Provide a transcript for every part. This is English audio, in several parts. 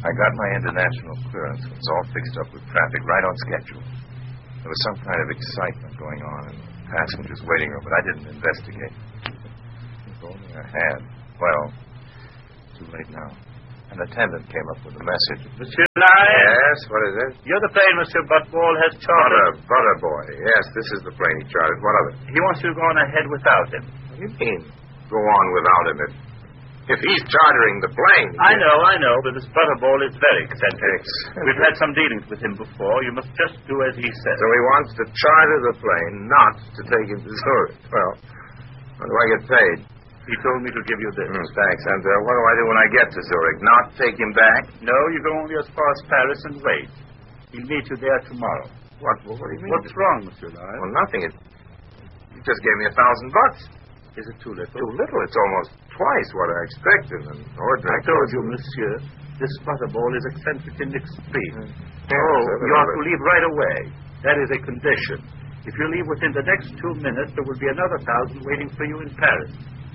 I got my international clearance. It was all fixed up with traffic right on schedule. There was some kind of excitement going on in the passengers' waiting room, but I didn't investigate. If only I had. Well, too late now. An attendant came up with a message. Monsieur Nye? Yes, what is it? You're the plane Monsieur Butball has chartered. Butter boy. Yes, this is the plane he chartered. What of it? He wants you to go on ahead without him. What do you mean, go on without him? If he's chartering the plane... I know, but this Butterball is very eccentric. We've had some dealings with him before. You must just do as he says. So he wants to charter the plane, not to take him to Zurich. Well, how do I get paid? He told me to give you this. Thanks, and what do I do when I get to Zurich? Not take him back? No, you go only as far as Paris and wait. He'll meet you there tomorrow. What do you mean? What's wrong, Monsieur Nye? Well, nothing. You just gave me $1,000. Is it too little? Too little? It's almost twice what I expected. I told you, Monsieur, this Butterball is eccentric in the extreme. Yes, you have to leave right away. That is a condition. If you leave within the next 2 minutes, there will be another 1,000 waiting for you in Paris.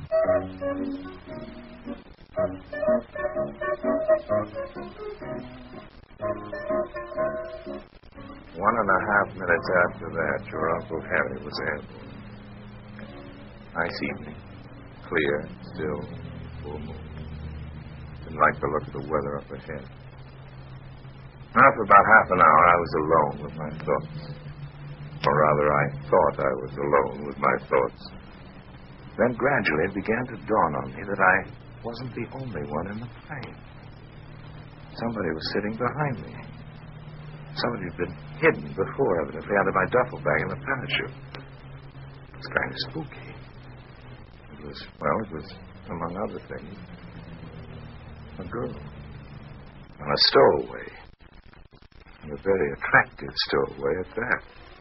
1.5 minutes after that, your Uncle Harry was airborne. Nice evening. Clear, still, full moon. Didn't like the look of the weather up ahead. Now, for about half an hour, I was alone with my thoughts. Or rather, I thought I was alone with my thoughts. Then gradually it began to dawn on me that I wasn't the only one in the plane. Somebody was sitting behind me. Somebody had been hidden before, evidently, under my duffel bag in the parachute. It was kind of spooky. It was, among other things, a girl. And a stowaway. And a very attractive stowaway at that.